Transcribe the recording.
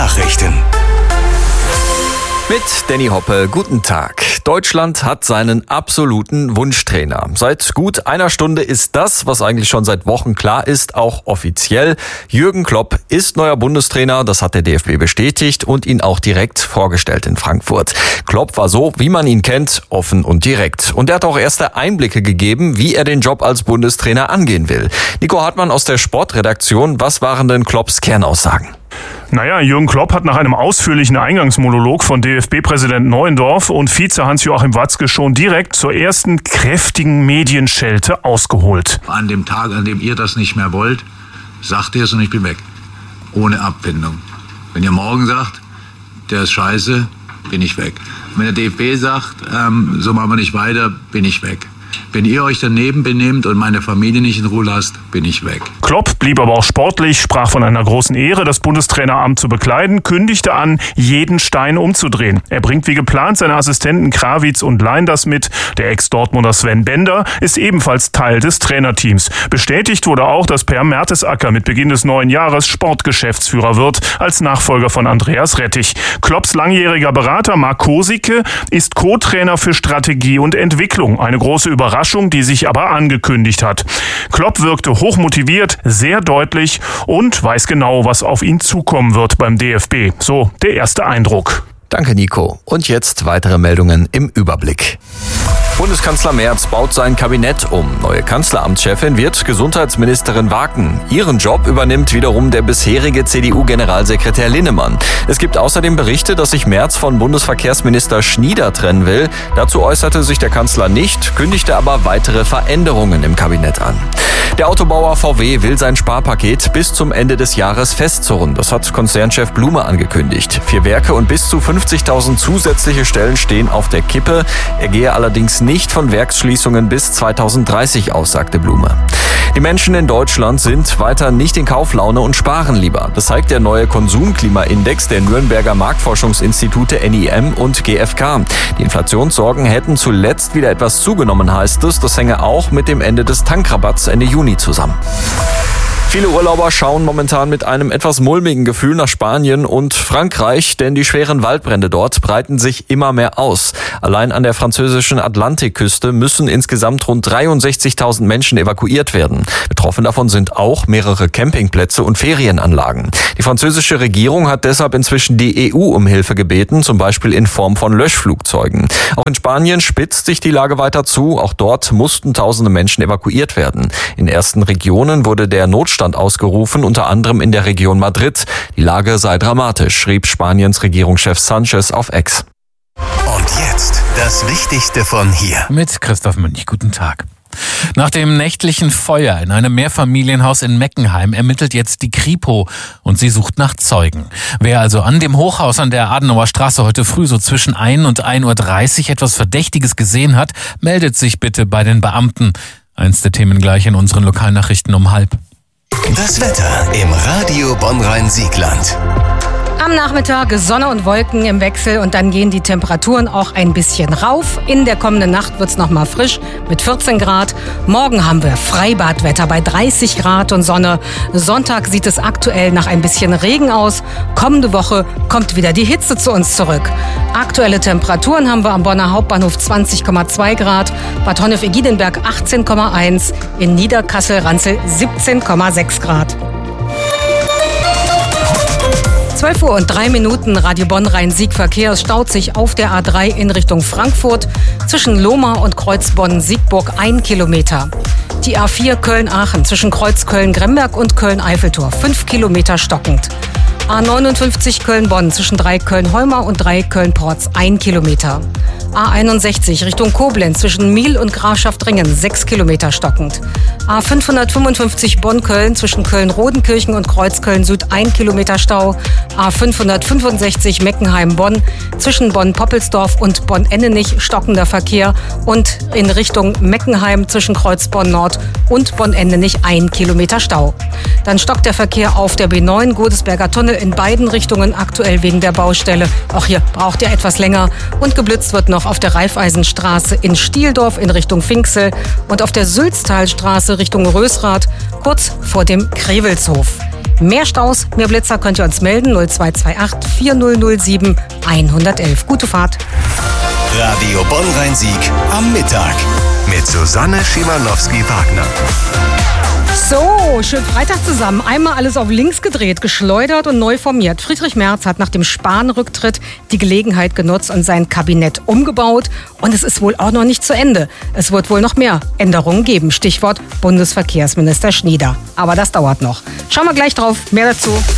Nachrichten. Mit Danny Hoppe, guten Tag. Deutschland hat seinen absoluten Wunschtrainer. Seit gut einer Stunde ist das, was eigentlich schon seit Wochen klar ist, auch offiziell. Jürgen Klopp ist neuer Bundestrainer, das hat der DFB bestätigt und ihn auch direkt vorgestellt in Frankfurt. Klopp war so, wie man ihn kennt, offen und direkt. Und er hat auch erste Einblicke gegeben, wie er den Job als Bundestrainer angehen will. Nico Hartmann aus der Sportredaktion, was waren denn Klopps Kernaussagen? Naja, Jürgen Klopp hat nach einem ausführlichen Eingangsmonolog von DFB-Präsident Neuendorf und Vize Hans-Joachim Watzke schon direkt zur ersten kräftigen Medienschelte ausgeholt. An dem Tag, an dem ihr das nicht mehr wollt, sagt ihr es und ich bin weg. Ohne Abfindung. Wenn ihr morgen sagt, der ist scheiße, bin ich weg. Wenn der DFB sagt, so machen wir nicht weiter, bin ich weg. Wenn ihr euch daneben benehmt und meine Familie nicht in Ruhe lasst, bin ich weg. Klopp blieb aber auch sportlich, sprach von einer großen Ehre, das Bundestraineramt zu bekleiden, kündigte an, jeden Stein umzudrehen. Er bringt wie geplant seine Assistenten Krawitz und Leinders mit. Der Ex-Dortmunder Sven Bender ist ebenfalls Teil des Trainerteams. Bestätigt wurde auch, dass Per Mertesacker mit Beginn des neuen Jahres Sportgeschäftsführer wird, als Nachfolger von Andreas Rettich. Klopps langjähriger Berater Marc Kosicke ist Co-Trainer für Strategie und Entwicklung. Eine große Überraschung, die sich aber angekündigt hat. Klopp wirkte hochmotiviert, sehr deutlich und weiß genau, was auf ihn zukommen wird beim DFB. So der erste Eindruck. Danke, Nico. Und jetzt weitere Meldungen im Überblick. Bundeskanzler Merz baut sein Kabinett um. Neue Kanzleramtschefin wird Gesundheitsministerin Waken. Ihren Job übernimmt wiederum der bisherige CDU-Generalsekretär Linnemann. Es gibt außerdem Berichte, dass sich Merz von Bundesverkehrsminister Schnieder trennen will. Dazu äußerte sich der Kanzler nicht, kündigte aber weitere Veränderungen im Kabinett an. Der Autobauer VW will sein Sparpaket bis zum Ende des Jahres festzurren. Das hat Konzernchef Blume angekündigt. 4 Werke und bis zu 50.000 zusätzliche Stellen stehen auf der Kippe. Er gehe allerdings nicht von Werksschließungen bis 2030 aus, sagte Blume. Die Menschen in Deutschland sind weiter nicht in Kauflaune und sparen lieber. Das zeigt der neue Konsumklimaindex der Nürnberger Marktforschungsinstitute NIM und GfK. Die Inflationssorgen hätten zuletzt wieder etwas zugenommen, heißt es. Das hänge auch mit dem Ende des Tankrabatts Ende Juni zusammen. Viele Urlauber schauen momentan mit einem etwas mulmigen Gefühl nach Spanien und Frankreich, denn die schweren Waldbrände dort breiten sich immer mehr aus. Allein an der französischen Atlantikküste müssen insgesamt rund 63.000 Menschen evakuiert werden. Betroffen davon sind auch mehrere Campingplätze und Ferienanlagen. Die französische Regierung hat deshalb inzwischen die EU um Hilfe gebeten, zum Beispiel in Form von Löschflugzeugen. Auch in Spanien spitzt sich die Lage weiter zu. Auch dort mussten tausende Menschen evakuiert werden. In ersten Regionen wurde der Notstand ausgerufen, unter anderem in der Region Madrid. Die Lage sei dramatisch, schrieb Spaniens Regierungschef Sanchez auf X. Und jetzt das Wichtigste von hier. Mit Christoph Münch, guten Tag. Nach dem nächtlichen Feuer in einem Mehrfamilienhaus in Meckenheim ermittelt jetzt die Kripo und sie sucht nach Zeugen. Wer also an dem Hochhaus an der Adenauer Straße heute früh so zwischen 1 und 1.30 Uhr etwas Verdächtiges gesehen hat, meldet sich bitte bei den Beamten. Eins der Themen gleich in unseren Lokalnachrichten um 12:30. Das Wetter im Radio Bonn-Rhein-Siegland. Am Nachmittag Sonne und Wolken im Wechsel und dann gehen die Temperaturen auch ein bisschen rauf. In der kommenden Nacht wird es nochmal frisch mit 14 Grad. Morgen haben wir Freibadwetter bei 30 Grad und Sonne. Sonntag sieht es aktuell nach ein bisschen Regen aus. Kommende Woche kommt wieder die Hitze zu uns zurück. Aktuelle Temperaturen haben wir am Bonner Hauptbahnhof 20,2 Grad, Bad Honnef-Egidinberg 18,1, in Niederkassel-Ranzel 17,6 Grad. 12:03 Radio Bonn-Rhein-Sieg-Verkehr. Es staut sich auf der A3 in Richtung Frankfurt zwischen Lohmar und Kreuz Bonn-Siegburg 1 Kilometer. Die A4 Köln-Aachen zwischen Kreuz Köln-Gremberg und Köln-Eiffeltor 5 Kilometer stockend. A59 Köln-Bonn zwischen 3 Köln-Holmer und 3 Köln-Porz 1 Kilometer. A61 Richtung Koblenz zwischen Miel und Grafschaft-Ringen 6 Kilometer stockend. A555 Bonn-Köln zwischen Köln-Rodenkirchen und Kreuz-Köln-Süd 1 Kilometer Stau. A565 Meckenheim-Bonn zwischen Bonn-Poppelsdorf und Bonn-Ennenich stockender Verkehr und in Richtung Meckenheim zwischen Kreuz-Bonn-Nord und Bonn-Ennenich 1 Kilometer Stau. Dann stockt der Verkehr auf der B9 Godesberger Tunnel in beiden Richtungen aktuell wegen der Baustelle. Auch hier braucht er etwas länger und geblitzt wird noch auch auf der Raiffeisenstraße in Stieldorf in Richtung Finksel und auf der Sülztalstraße Richtung Rösrath, kurz vor dem Krewelshof. Mehr Staus, mehr Blitzer könnt ihr uns melden, 0228 4007 111. Gute Fahrt. Radio Bonn-Rhein-Sieg am Mittag mit Susanne Schimanowski-Wagner. So, schön Freitag zusammen. Einmal alles auf links gedreht, geschleudert und neu formiert. Friedrich Merz hat nach dem Spahn-Rücktritt die Gelegenheit genutzt und sein Kabinett umgebaut. Und es ist wohl auch noch nicht zu Ende. Es wird wohl noch mehr Änderungen geben. Stichwort Bundesverkehrsminister Schnieder. Aber das dauert noch. Schauen wir gleich drauf. Mehr dazu.